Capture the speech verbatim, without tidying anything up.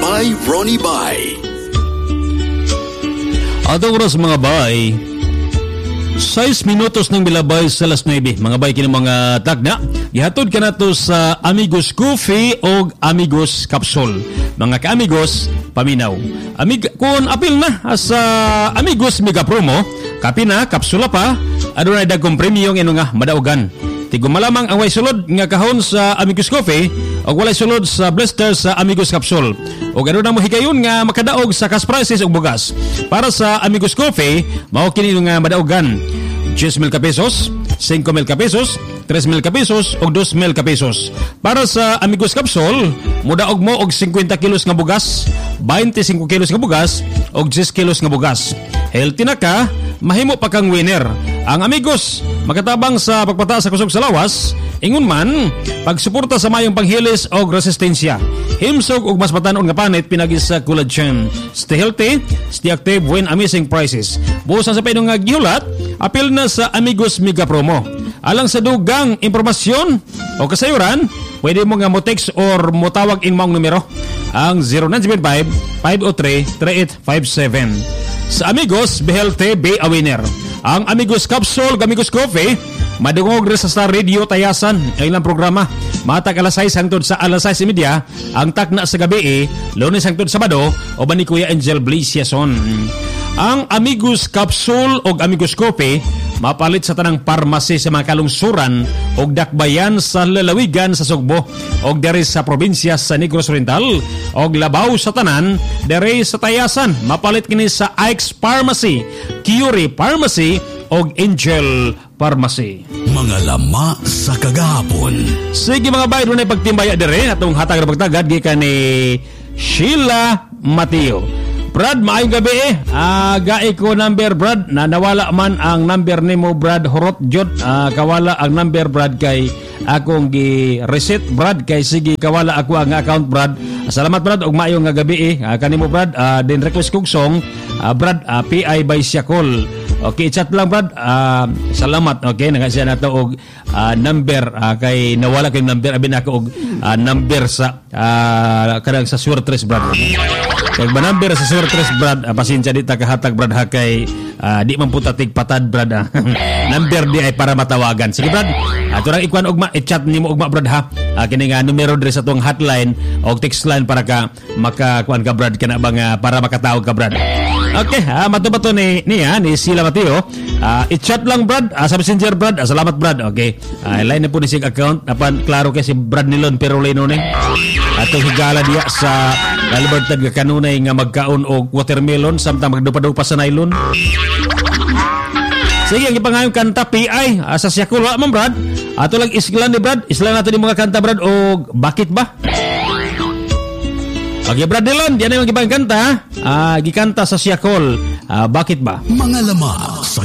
by Ronnie Bay. Atong oras mga bay, sais minutos ng milabay sa alas nuwebe. Mga bay kini mga tagna. Gihatod ka na to sa Amigos Coffee o Amigos Capsule. Mga ka-amigos, paminaw. Amig kung apil na sa Amigos Mega Promo, kapi na, kapsula pa, adunay dagkong premium ino nga madaugan. Tigo malamang ang way sulod nga kahon sa Amigos Coffee o walay sulod sa blister sa Amigos Capsule. O ganoon na mo higayon nga makadaog sa cash prices o bugas. Para sa Amigos Coffee, mao kini nga madaugan. ten mil ka pesos, five mil ka pesos, three mil ka pesos o two mil ka pesos. Para sa Amigos Capsule, mudaog mo og fifty kilos nga bugas, twenty-five kilos nga bugas o ten kilos nga bugas. Healthy na ka, mahimo pa kang winner. Ang Amigos, makatabang sa pagpataas sa kusog sa lawas, ingon man, pagsuporta sa mayong panghilis o resistensya. Himsog og mas matanon nga panit pinagi sa collagen. Stay healthy, stay active when amazing prices. Buosan sa painong nga gihulat, apil na sa Amigos Mega Promo. Alang sa dugang impormasyon o kasayuran, pwede mo nga mo text or mo tawag in mong numero ang zero nine seven five, five oh three, three eight five seven. Sa Amigos, be healthy, be a winner. Ang Amigos Capsule, Amigos Coffee, madungog rin sa Star Radio Tayasan ang ilang programa. Matag alas sais hangtod sa alas sais media, ang takna sa gabi eh, Lunes hangtod Sabado, o ba ni Kuya Angel Blasiason. Ang Amigos Capsule o Amigos Coffee, mapalit sa tanang parmasi sa mga kalungsuran o dakbayan sa lalawigan sa Sugbo o dere sa probinsya sa Negros Oriental o labaw sa tanan dere sa Tayasan. Mapalit kini sa Ike's Pharmacy, Curie Pharmacy o Angel Pharmacy. Mga lama sa kagahapon. Sige mga bayan, doon ay pagtimbaya dere atong hatag na pagtagad gikan ni Sheila Mateo. Brad, maayong gabi eh. Uh, gai ko number, Brad. Na nawala man ang number ni mo, Brad. Horot jod. Uh, kawala ang number, Brad, kay akong gi-reset, Brad. Kay sige, kawala ako ang account, Brad. Salamat, Brad. Og maayong nga gabi eh. Uh, kanimo, Brad. Uh, din request kong song. Uh, Brad, uh, P I by Siakol. Okay, chat lang, Brad. Uh, salamat. Okay, nagasiya na ito og uh, number. Uh, kay nawala ko yung number. Abin ako og uh, number sa uh, kanang sa Suertres, Brad. Kag manamber sa Suertres, Brad, uh, pasensya di ta kahatag, Brad, ha, kay uh, di man puta tig patad, Brad, ha. Number di ay para matawagan. Sige, Brad, ato lang ikuan ugma i-chat nimo ugma, Brad, ha. Uh, kini nga numero diri sa tuwang hotline o text line para ka makakuan ka, Brad, kana bang uh, para makatawag ka, Brad. Okay, ha, matubato ni niya ni Sheila Mateo. Uh, i-chat lang, Brad, uh, sa Messenger, Brad. Uh, salamat, Brad. Okay. Uh, line na po ni sig account. Apan klaro kay si Brad Nilon Perolino ni. Ato higala diya sa Libertad nga kanunay nga magkaon og watermelon samtang magdupadog pa sa nylon. Sige, ang ipangayong kanta P I uh, sa Siakol, wa man, Brad. Ato lang islan ni Brad. Islan nato ni mga kanta, Brad, og bakit ba? Okay, Brad Dylan, yan ang ibang kanta. Ah, gikanta sa Siakol. Ah, bakit ba? Mga lama